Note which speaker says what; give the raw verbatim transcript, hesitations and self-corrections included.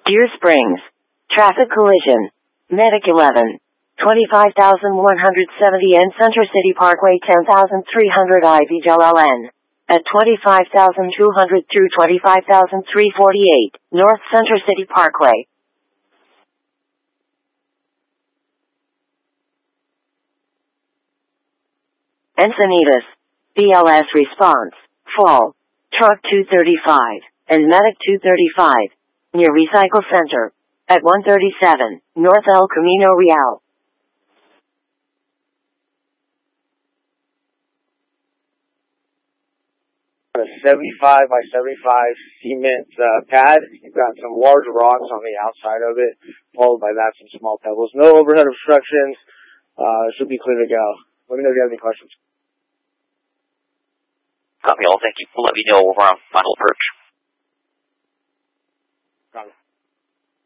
Speaker 1: Deer Springs. Traffic collision. Medic eleven. twenty-five thousand one hundred seventy N Center City Parkway ten thousand three hundred I V J L L N. At twenty-five thousand two hundred through twenty-five thousand three hundred forty-eight, North Center City Parkway. Encinitas. B L S response. Fall. Truck two thirty-five and Medic two thirty-five. Near Recycle Center. At one thirty-seven, North El Camino Real.
Speaker 2: A seventy-five by seventy-five cement uh, pad. You've got some large rocks on the outside of it, followed by that some small pebbles. No overhead obstructions. Uh, should be clear to go. Let me know if you have any questions.
Speaker 3: Copy all. Thank you. We'll let you know over on final approach.
Speaker 2: Copy.